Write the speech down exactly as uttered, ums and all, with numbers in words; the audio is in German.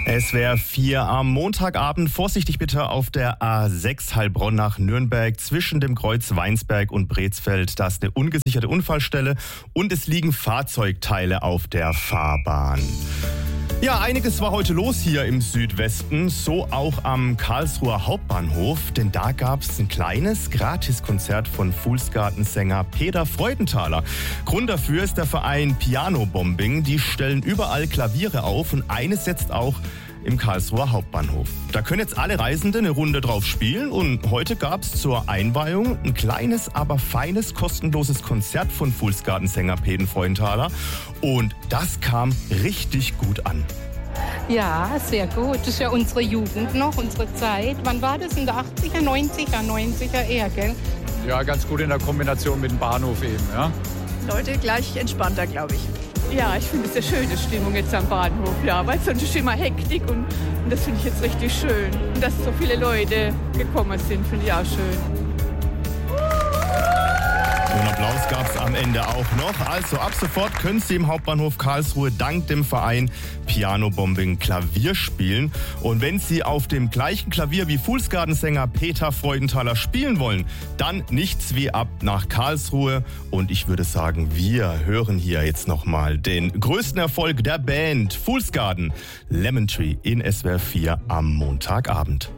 S W R vier am Montagabend. Vorsichtig bitte auf der A sechs Heilbronn nach Nürnberg zwischen dem Kreuz Weinsberg und Brezfeld. Da ist eine ungesicherte Unfallstelle und es liegen Fahrzeugteile auf der Fahrbahn. Ja, einiges war heute los hier im Südwesten, so auch am Karlsruher Hauptbahnhof, denn da gab es ein kleines Gratiskonzert von Fuhlsgarten-Sänger Peter Freudenthaler. Grund dafür ist der Verein Piano Bombing, die stellen überall Klaviere auf und eines setzt auch im Karlsruher Hauptbahnhof. Da können jetzt alle Reisenden eine Runde drauf spielen und heute gab es zur Einweihung ein kleines, aber feines, kostenloses Konzert von Fuhlsgarten-Sänger Peter Freudenthaler und das kam richtig gut an. Ja, sehr gut. Das ist ja unsere Jugend noch, unsere Zeit. Wann war das? In der achtziger, neunziger, neunziger eher, gell? Ja, ganz gut in der Kombination mit dem Bahnhof eben, ja. Leute gleich entspannter, glaube ich. Ja, ich finde es eine schöne Stimmung jetzt am Bahnhof, ja, weil sonst ist immer Hektik und, und das finde ich jetzt richtig schön. Und dass so viele Leute gekommen sind, finde ich auch schön. Und Applaus gab es am Ende auch noch. Also ab sofort können Sie im Hauptbahnhof Karlsruhe dank dem Verein Piano Bombing Klavier spielen. Und wenn Sie auf dem gleichen Klavier wie Fuhlsgarten-Sänger Peter Freudenthaler spielen wollen, dann nichts wie ab nach Karlsruhe. Und ich würde sagen, wir hören hier jetzt nochmal den größten Erfolg der Band Fuhlsgarten, Lemon Tree in S W R vier am Montagabend.